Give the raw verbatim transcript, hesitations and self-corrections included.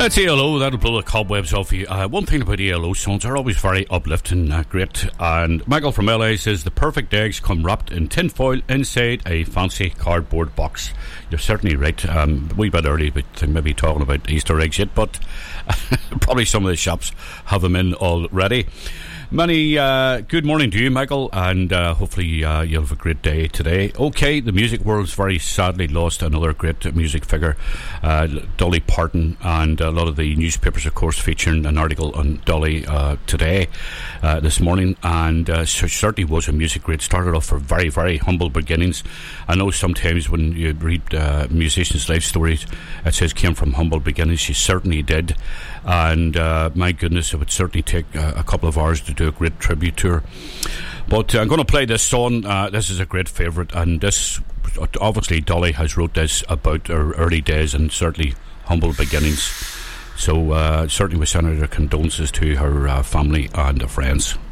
That's E L O, that'll blow the cobwebs off you. Uh, one thing about E L O songs, they're always very uplifting, uh, great. And Michael from L A says, the perfect eggs come wrapped in tin foil inside a fancy cardboard box. You're certainly right. Um, a wee bit early, but maybe talking about Easter eggs yet, but probably some of the shops have them in already. Many uh, good morning to you, Michael, and uh, hopefully uh, you'll have a great day today. Okay, the music world's very sadly lost another great music figure, uh, Dolly Parton, and a lot of the newspapers, of course, featuring an article on Dolly uh, today, uh, this morning, and uh, she certainly was a music great. Started off for very, very humble beginnings. I know sometimes when you read uh, musicians' life stories, it says came from humble beginnings. She certainly did, and uh, my goodness, it would certainly take uh, a couple of hours to do a great tribute to her. But uh, I'm going to play this song. Uh, this is a great favourite, and this, obviously Dolly has wrote this about her early days and certainly humble beginnings. So uh, certainly we send out our condolences to her uh, family and her friends.